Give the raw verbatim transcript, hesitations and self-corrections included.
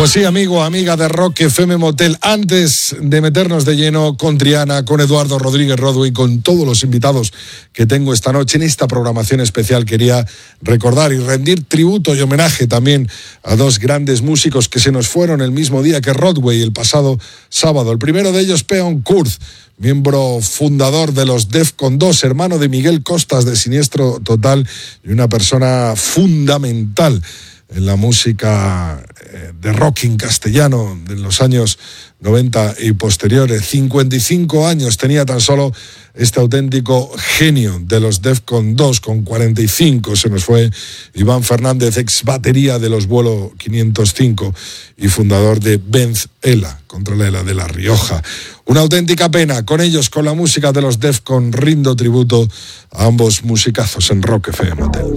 Pues sí, amigo, amiga de Rock F M Motel, antes de meternos de lleno con Triana, con Eduardo Rodríguez Rodway, con todos los invitados que tengo esta noche en esta programación especial, quería recordar y rendir tributo y homenaje también a dos grandes músicos que se nos fueron el mismo día que Rodway, el pasado sábado. El primero de ellos, Peon Kurth, miembro fundador de los Defcon dos, hermano de Miguel Costas de Siniestro Total y una persona fundamental en la música de rock en castellano de los años noventa y posteriores. cincuenta y cinco años tenía tan solo este auténtico genio de los Defcon dos, con cuarenta y cinco se nos fue Iván Fernández, ex batería de los Vuelo quinientos cinco y fundador de Benz Ela, Controlela de La Rioja. Una auténtica pena. Con ellos, con la música de los Defcon, rindo tributo a ambos musicazos en Rock F M Motel.